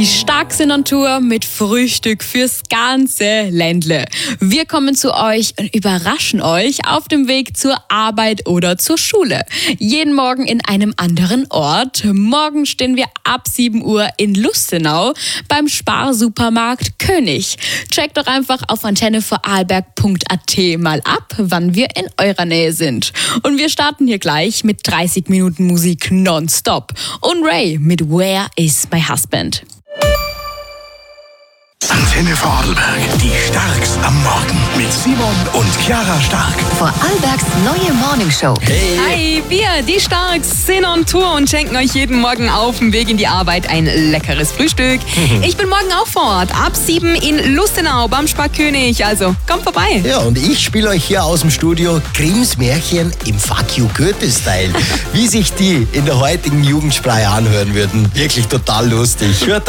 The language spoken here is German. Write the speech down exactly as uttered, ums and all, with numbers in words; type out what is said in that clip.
Die Stark sind on Tour mit Frühstück fürs ganze Ländle. Wir kommen zu euch und überraschen euch auf dem Weg zur Arbeit oder zur Schule. Jeden Morgen in einem anderen Ort. Morgen stehen wir ab sieben Uhr in Lustenau beim Sparsupermarkt König. Checkt doch einfach auf antenne vorarlberg punkt a t mal ab, wann wir in eurer Nähe sind. Und wir starten hier gleich mit dreißig Minuten Musik nonstop. Und Ray mit Where is my husband? Antenne Vorarlberg, die Starks am Morgen mit Simon und Chiara Stark. Vorarlbergs neue Morningshow. Hey. Hi, wir, die Starks, sind on Tour und schenken euch jeden Morgen auf dem Weg in die Arbeit ein leckeres Frühstück. Ich bin morgen auch vor Ort, ab sieben in Lustenau beim Sparkönig, also kommt vorbei. Ja, und ich spiele euch hier aus dem Studio Grimms Märchen im Fuck You Goethe-Style. Wie sich die in der heutigen Jugendsprache anhören würden. Wirklich total lustig. Hört